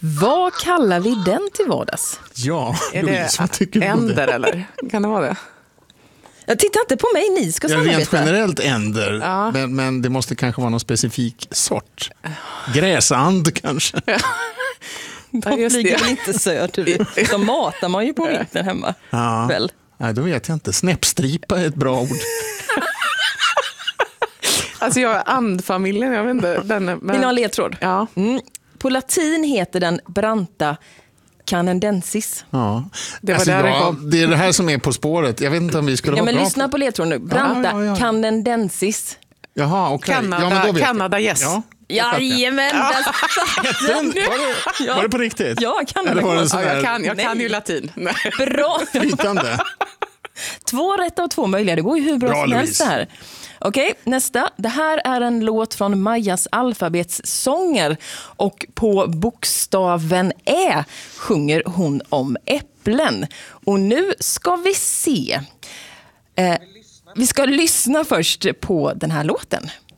Vad kallar vi den till vardags? Ja, Är Louise, vad tycker det du om änder det? eller? Kan det vara det? Jag tittar inte på mig, ni ska Ja, samarbeta. rent generellt änder, Ja. men det måste kanske vara någon specifik sort. Gräsand kanske. De just flyger det. väl inte söderut. De matar man ju på vintern hemma. Ja. Väl? Nej, då vet jag inte. Snäppstripa är ett bra ord. Alltså andfamiljen, jag vet inte. Vill ni ha en ledtråd? Ja. På latin heter den Branta canadensis. Ja. Det var där det ja, kom. det är det här som är På spåret. Jag vet inte om vi skulle Ja, vara men bra lyssna på ledtråden nu. Branta Ja. canadensis. Jaha, okej. Ja, men då vet jag. Kanada, yes. Ja, jag fattar. Jajamän, där satt den. Var det på riktigt? Ja, Kanada. Eller var det en Ja, sån jag här kan ju latin. Nej. Bra. flytande? 2 rätt av 2 möjliga. Det går ju hur bra, Bra, som helst Louise. det här. Okej, nästa. Det här är en låt från Mayas alfabetssånger. Och på bokstaven Ä sjunger hon om äpplen. Och nu ska vi se. Vi ska lyssna först på den här låten.